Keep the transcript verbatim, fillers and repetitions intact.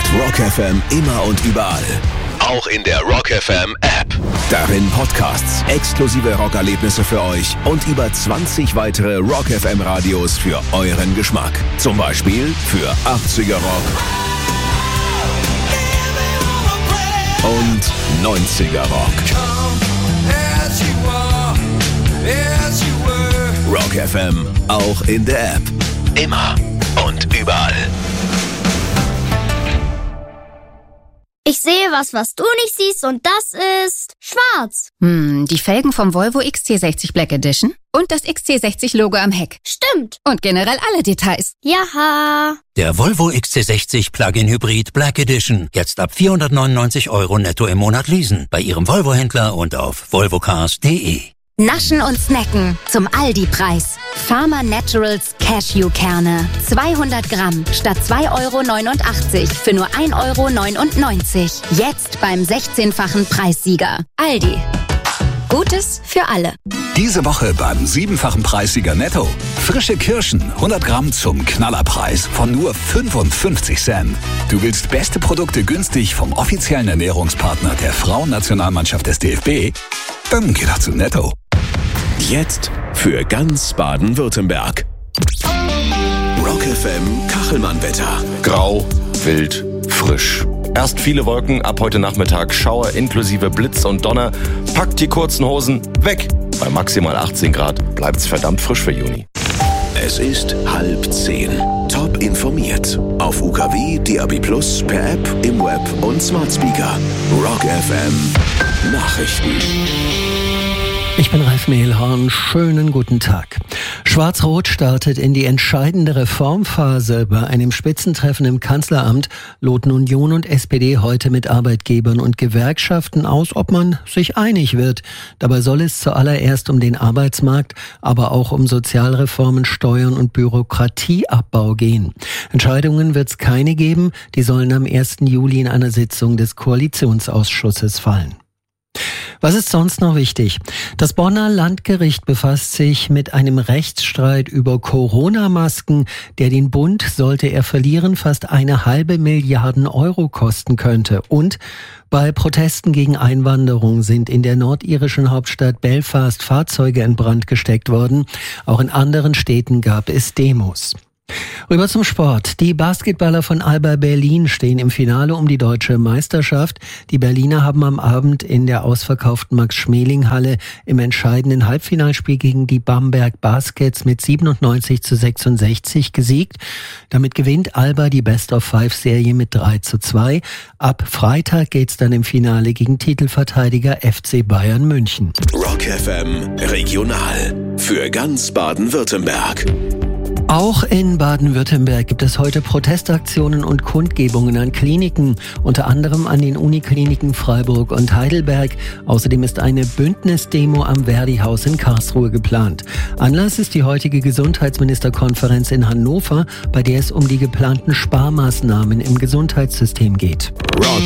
Rock F M immer und überall. Auch in der Rock F M App. Darin Podcasts, exklusive Rockerlebnisse für euch und über zwanzig weitere Rock F M Radios für euren Geschmack. Zum Beispiel für achtziger Rock und neunziger Rock. Rock F M, auch in der App. Immer und überall. Ich sehe was, was du nicht siehst, und das ist schwarz. Hm, die Felgen vom Volvo X C sechzig Black Edition und das X C sechzig Logo am Heck. Stimmt. Und generell alle Details. Jaha. Der Volvo X C sechzig Plug-in Hybrid Black Edition. Jetzt ab vierhundertneunundneunzig Euro netto im Monat leasen. Bei Ihrem Volvo-Händler und auf volvocars punkt de. Naschen und snacken zum Aldi-Preis. Farmer Naturals Cashewkerne. zweihundert Gramm statt zwei Euro neunundachtzig für nur ein Euro neunundneunzig. Jetzt beim sechzehnfachen Preissieger. Aldi. Gutes für alle. Diese Woche beim siebenfachen Preissieger Netto. Frische Kirschen, hundert Gramm zum Knallerpreis von nur fünfundfünfzig Cent. Du willst beste Produkte günstig vom offiziellen Ernährungspartner der Frauennationalmannschaft des D F B? Dann geh doch zu Netto. Jetzt für ganz Baden-Württemberg. Rock F M Kachelmann-Wetter. Grau, wild, frisch. Erst viele Wolken, ab heute Nachmittag Schauer inklusive Blitz und Donner. Packt die kurzen Hosen weg. Bei maximal achtzehn Grad bleibt's verdammt frisch für Juni. Es ist halb zehn. Top informiert. Auf U K W, D A B Plus, per App, im Web und Smart Speaker. Rock F M Nachrichten. Ich bin Ralf Mehlhorn. Schönen guten Tag. Schwarz-Rot startet in die entscheidende Reformphase. Bei einem Spitzentreffen im Kanzleramt loten Union und S P D heute mit Arbeitgebern und Gewerkschaften aus, ob man sich einig wird. Dabei soll es zuallererst um den Arbeitsmarkt, aber auch um Sozialreformen, Steuern und Bürokratieabbau gehen. Entscheidungen wird es keine geben. Die sollen am ersten Juli in einer Sitzung des Koalitionsausschusses fallen. Was ist sonst noch wichtig? Das Bonner Landgericht befasst sich mit einem Rechtsstreit über Corona-Masken, der den Bund, sollte er verlieren, fast eine halbe Milliarden Euro kosten könnte. Und bei Protesten gegen Einwanderung sind in der nordirischen Hauptstadt Belfast Fahrzeuge in Brand gesteckt worden. Auch in anderen Städten gab es Demos. Rüber zum Sport. Die Basketballer von Alba Berlin stehen im Finale um die deutsche Meisterschaft. Die Berliner haben am Abend in der ausverkauften Max-Schmeling-Halle im entscheidenden Halbfinalspiel gegen die Bamberg Baskets mit siebenundneunzig zu sechsundsechzig gesiegt. Damit gewinnt Alba die Best-of-Five-Serie mit drei zu zwei. Ab Freitag geht's dann im Finale gegen Titelverteidiger F C Bayern München. Rock F M Regional für ganz Baden-Württemberg. Auch in Baden-Württemberg gibt es heute Protestaktionen und Kundgebungen an Kliniken, unter anderem an den Unikliniken Freiburg und Heidelberg. Außerdem ist eine Bündnisdemo am Verdi-Haus in Karlsruhe geplant. Anlass ist die heutige Gesundheitsministerkonferenz in Hannover, bei der es um die geplanten Sparmaßnahmen im Gesundheitssystem geht. Rock